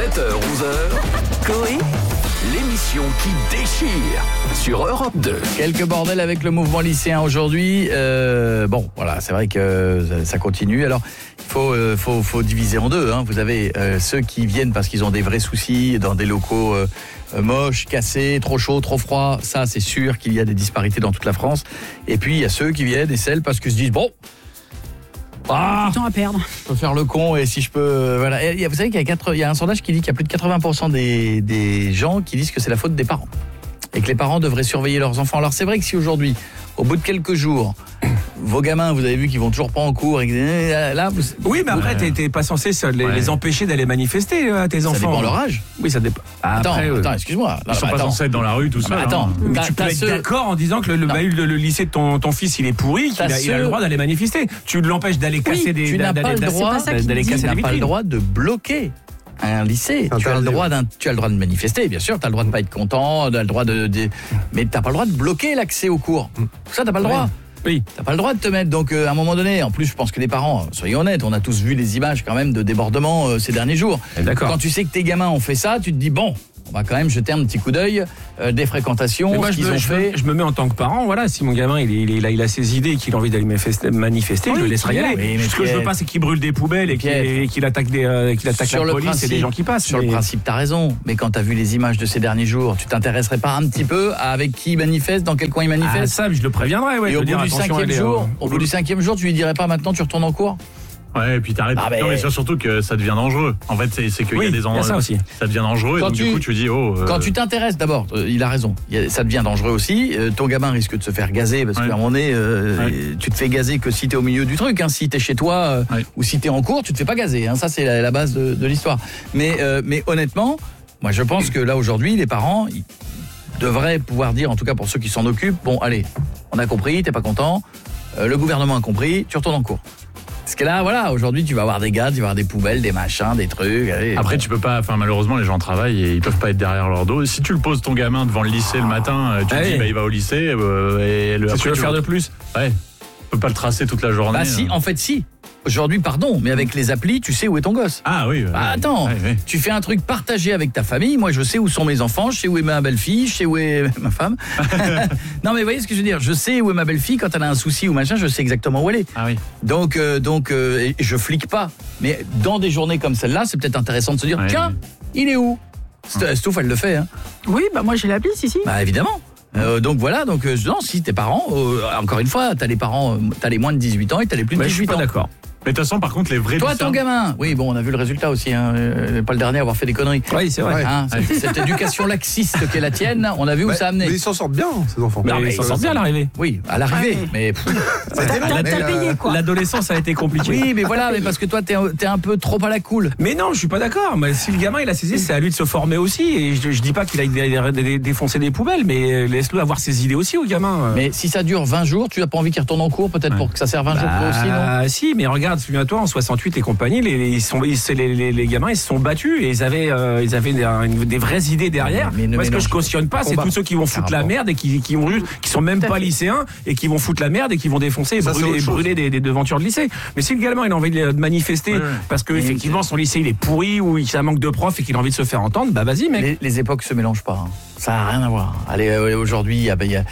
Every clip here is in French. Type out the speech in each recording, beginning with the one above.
7h-11h, Coé, l'émission qui déchire sur Europe 2. Quelques bordels avec le mouvement lycéen aujourd'hui. Bon, voilà, c'est vrai que ça continue. Alors, il faut diviser en deux. Hein. Vous avez ceux qui viennent parce qu'ils ont des vrais soucis dans des locaux moches, cassés, trop chauds, trop froids. Ça, c'est sûr qu'il y a des disparités dans toute la France. Et puis, il y a ceux qui viennent et celles parce qu'ils se disent, bon... du temps à perdre. Je peux faire le con et si je peux... voilà. Et vous savez qu'il y a un sondage qui dit qu'il y a plus de 80% des gens qui disent que c'est la faute des parents. Et que les parents devraient surveiller leurs enfants. Alors c'est vrai que si aujourd'hui, au bout de quelques jours, vos gamins, vous avez vu qu'ils vont toujours pas en cours, et là, oui, mais après, t'es pas censé les empêcher d'aller manifester à tes enfants. Ça dépend de leur âge. Oui, ça dépend. Attends, excuse-moi. Ils sont pas censés être dans la rue tout seul. Attends, mais tu peux être d'accord en disant que le lycée de ton fils, il est pourri, qu'il a le droit d'aller manifester. Tu l'empêches d'aller casser des... Tu n'as pas le droit de bloquer un lycée. Tu as le droit de manifester, bien sûr, tu as le droit de pas être content, tu as le droit mais tu n'as pas le droit de bloquer l'accès aux cours. Tout ça, tu n'as pas le droit. Oui. T'as pas le droit de te mettre, donc à un moment donné, en plus je pense que les parents, soyons honnêtes, on a tous vu les images quand même de débordements ces derniers jours. D'accord. Quand tu sais que tes gamins ont fait ça, tu te dis bon, on va quand même jeter un petit coup d'œil des fréquentations, moi, je me mets en tant que parent, voilà, si mon gamin il a ses idées et qu'il a envie d'aller manifester, je le laisserai y aller. Ce que je veux pas, c'est qu'il brûle des poubelles et qu'il attaque la police et des gens qui passent. Sur le principe, t'as raison, mais quand t'as vu les images de ces derniers jours, tu t'intéresserais pas un petit peu à avec qui il manifeste, dans quel coin il manifeste? Ça, je le préviendrai, ouais. Et au bout du 5e jour, tu lui dirais pas maintenant tu retournes en cours? Ouais, et puis t'arrêtes. Ah, non, mais surtout que ça devient dangereux. En fait, c'est qu'il y a des endroits. Ça aussi. Ça devient dangereux. Quand et donc, du coup, tu dis, Quand tu t'intéresses, d'abord, il a raison. Ça devient dangereux aussi. Ton gamin risque de se faire gazer parce qu'à un moment donné, tu te fais gazer que si t'es au milieu du truc. Hein, si t'es chez toi ou si t'es en cours, tu te fais pas gazer. Hein, ça, c'est la base de l'histoire. Mais honnêtement, moi, je pense que là aujourd'hui, les parents devraient pouvoir dire, en tout cas pour ceux qui s'en occupent, bon, allez, on a compris, t'es pas content. Le gouvernement a compris, tu retournes en cours. Parce que là, voilà, aujourd'hui, tu vas avoir des gars, tu vas avoir des poubelles, des machins, des trucs. Allez, après, tu peux pas, malheureusement, les gens travaillent et ils peuvent pas être derrière leur dos. Si tu le poses ton gamin devant le lycée le matin, tu te dis, il va au lycée, et tu veux faire de plus? Ouais. Tu peux pas le tracer toute la journée. Bah si, en fait, si. Aujourd'hui, pardon, mais avec les applis, tu sais où est ton gosse. Ah oui. Attends, tu fais un truc partagé avec ta famille. Moi, je sais où sont mes enfants, je sais où est ma belle-fille, je sais où est ma femme. Non, mais vous voyez ce que je veux dire? Je sais où est ma belle-fille quand elle a un souci ou machin, je sais exactement où elle est. Ah oui. Donc, je flique pas. Mais dans des journées comme celle-là, c'est peut-être intéressant de se dire, tiens, il est où? Stouff, elle le fait. Hein. Oui, bah moi j'ai l'appli, si. Bah évidemment. Donc voilà, non, si tes parents, encore une fois, t'as les moins de 18 ans et t'as les plus de 18 ans. Je suis pas d'accord. Mais de toute façon, par contre, les vrais... Toi, ton gamin, oui, bon, on a vu le résultat aussi, hein, pas le dernier à avoir fait des conneries. Oui, c'est vrai. Hein, cette éducation laxiste qu'est la tienne, on a vu où ça a amené. Mais ils s'en sortent bien, ces enfants. Mais ils s'en sortent bien à l'arrivée. Oui, à l'arrivée, mais... T'as payé, quoi. L'adolescence a été compliquée. Oui, mais voilà, mais parce que toi, t'es un peu trop à la cool. Mais non, je suis pas d'accord. Mais si le gamin, il a ses idées, c'est à lui de se former aussi. Et je dis pas qu'il aille défoncer des poubelles, mais laisse-le avoir ses idées aussi au gamin. Mais si ça dure 20 jours, tu n'as pas envie qu'il retourne en cours, peut-être pour que ça serve 20 jours pour aussi, non? Si, mais regarde, souviens-toi, en 68 et compagnie, les gamins, ils se sont battus et ils avaient des vraies idées derrière. Moi, ce que je cautionne pas, c'est tous ceux qui vont foutre la merde et qui sont même pas lycéens et qui vont foutre la merde et qui vont défoncer et brûler des devantures de lycée. Mais si le gamin, il a envie de manifester parce que effectivement son lycée il est pourri ou il a un manque de profs et qu'il a envie de se faire entendre, bah vas-y mec. Les époques se mélangent pas. Hein. Ça n'a rien à voir. Allez, aujourd'hui, il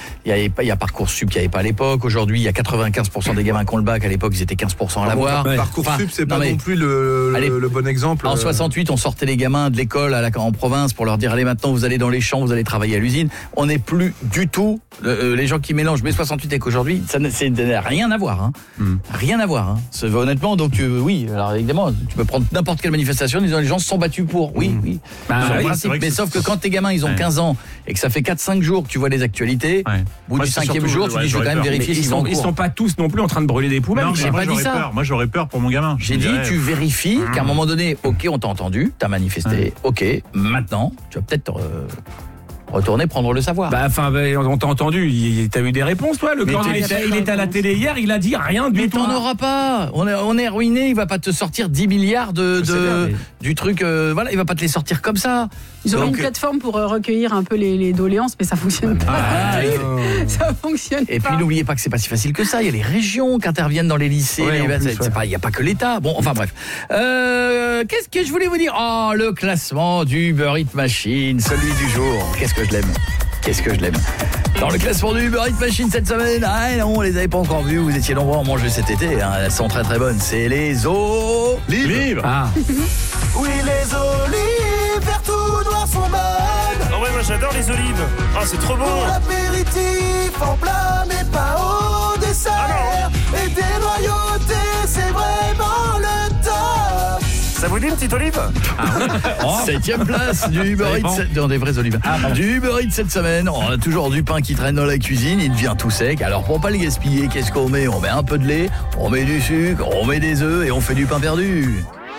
y a Parcoursup qu'il n'y avait pas à l'époque. Aujourd'hui, il y a 95% des gamins qui ont le bac. À l'époque, ils étaient 15% à l'avoir. Parcoursup, c'est pas non plus le bon exemple. En 68, on sortait les gamins de l'école en province pour leur dire allez, maintenant vous allez dans les champs, vous allez travailler à l'usine. On n'est plus du tout les gens qui mélangent mai 68 avec aujourd'hui. Ça n'a rien à voir. Hein. Rien à voir. Hein. Honnêtement, donc oui. Alors évidemment, tu peux prendre n'importe quelle manifestation en disant les gens se sont battus pour. Oui. Mais sauf que quand tes gamins, ils ont 15 ans et que ça fait 4-5 jours que tu vois les actualités, au bout du 5e jour, tu dis je vais quand même vérifier s'ils sont en cours. Ils sont pas tous non plus en train de brûler des poubelles. Non, j'ai pas dit ça. Moi, j'aurais peur pour mon gamin. J'ai dit tu vérifies qu'à un moment donné, ok, on t'a entendu, t'as manifesté, ok, maintenant, tu vas peut-être Retourner prendre le savoir. On t'a entendu, t'as eu des réponses toi? Le candidat, il était à la télé hier, il a dit rien du tout. Mais t'en auras pas. On est ruiné, il va pas te sortir 10 milliards du truc, voilà, il va pas te les sortir comme ça. Ils ont une plateforme pour recueillir un peu les doléances, mais ça fonctionne pas. Ça fonctionne pas. Et puis n'oubliez pas que c'est pas si facile que ça. Il y a les régions qui interviennent dans les lycées. Il y a pas que l'État. Bon, enfin bref. Qu'est-ce que je voulais vous dire? Oh, le classement du Uber Eats Machine, celui du jour. Qu'est-ce que je l'aime. Dans le classement du Uber Eats Machine cette semaine, non, on les avait pas encore vus, vous étiez nombreux à en manger cet été, hein. Elles sont très très bonnes, c'est les olives. Oui, les olives, vert tout noir sont bonnes. Ah ouais, moi j'adore les olives. Ah, c'est trop bon. Pour l'apéritif, en plat, mais pas au dessert. Et dénoyauté, c'est vraiment le top. Ça vous dit une petite olive? 7e place du Uber Eats, dans des vraies olives. Du Uber Eats cette semaine, on a toujours du pain qui traîne dans la cuisine, il devient tout sec. Alors pour pas le gaspiller, qu'est-ce qu'on met? On met un peu de lait, on met du sucre, on met des œufs et on fait du pain perdu.